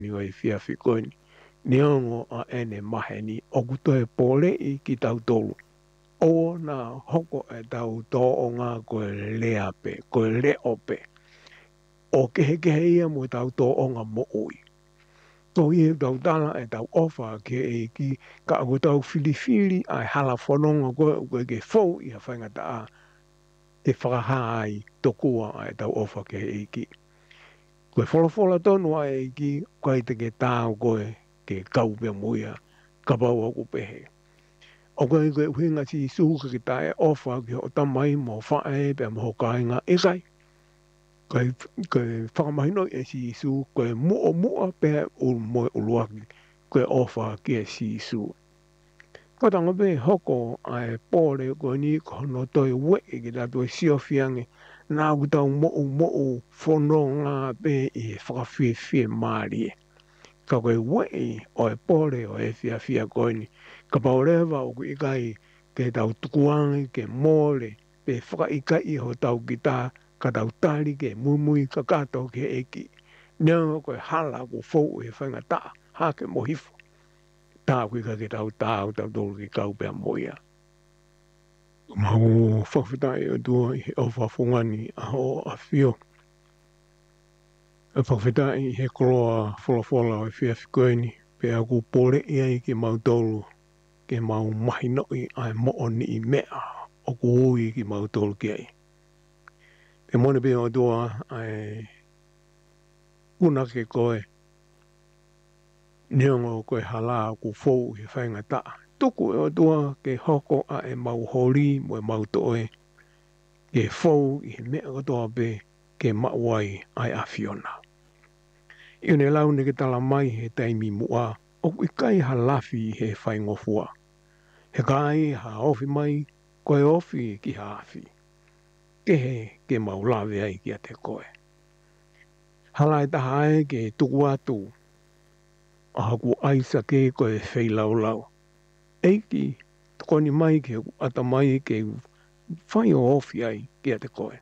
ni wai fia whikoini. Neongo a ene mahe ni oku toe pole I ki tau tolu. O na hoko e tau tō o ngā koe lea pe, koe leo pe. O kehe ia mo tau tō o ngā mo ui. Tō i tau tala e tau ofa ke e ki ka ako tau whiliwhili ai hala whanonga koe ke fau I ha whaingata a te whakaha ai tokua ai tau ofa ke e ki. Koe whola tonu ai e ki kai te ke tāo koe ke kau pia muia ka pau aku pehe. O koe koe uhinga si suka ki tae ofa ki o tamai mo whae pia mo kāinga e kai. Koe whakamahino e si su koe mua pia moe uluaki koe ofa ki e si su. Ko tanga pe hoko ai pōre koe ni kono toi we ki tato e siowhiange nā kutau mo'u whono ngā pe I whakawhiwhie maari e. Ka koe wei o e pōre o e whiawhia koe ni. Ka paurewa o ku ikai ke tau tukuangi ke mōre pe whakaikai ho tau ki tā ka tau tari ke mumui ka kato ke eki. Nea koe hala ko fau e whainga tā hake mohifo. Tā kui ka ke tau tau tolu ki kau pia moia. Mau whawhitai o tua I o whawhungani a ho a whio. E whawhitai he koroa whola o e whiawhikoeni pe a ku pore I ki mau tolu ke mau mahinoi ai mooni I mea o ku ui ki mau tolu ki ai. Pe mone pe o tua ai una ke koe neongo koe hala ku fau I whainga ta. Tuku e o tua ke hoko a e mau hori mo e mau toe ke fau I mea katoa pe ke mauai ai a Fiona. Ione lau ne ke tala mai he taimi mua o ku ikai halafi he whaingofua. He kai ha ofi mai koe ofi ki haafi. Kehe ke maulawe ai ki a te koe. Halai taha e ke tuku atu a haku aisa ke koe whei lau. Eiki koni mai ke ata mai ke whai o ofi ai ki a te koe.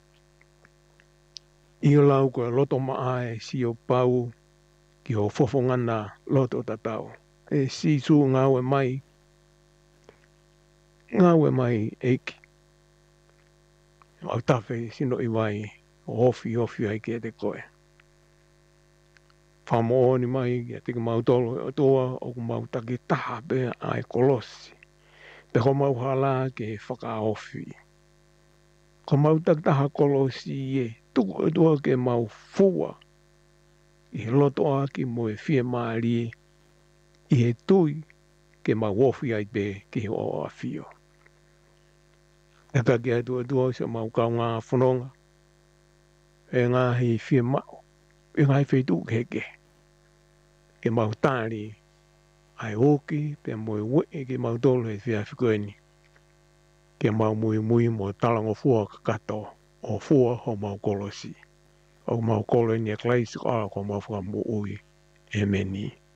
Io lau koe loto maae si o pau ki o fofongana loto tatau. E si su ngawe mai eiki. Au tawhi sino I wai ofi ai ki a te koe. Whamoa ni mai ki a te mau tolo o toa o ku mau taki taha pe ai kolosi. Pe ho mau hala ke whaka ofi. Ko mau taki taha kolosi e tuku o toa ke mau fua. I he loto aki mo e whie maari I he tui ke mau ofi ai pe ki o a whio. E ka ki a tua se mau kau ngā whanonga. E ngā hei whie mao. E ngā hei whaitu keke. Ke mau tāri ai oki pe mo e we ke mau tolu he whia whikoeni. Ke mau mui mo talango fua ka kato o fua ho mau kolosi. O mau koloni e kleisi ko ala ko mau whakamu ui. E meni.